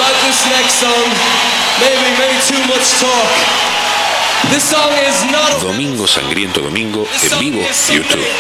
about this next song. Maybe too much talk. This song is not Domingo Sangriento Domingo en vivo, YouTube.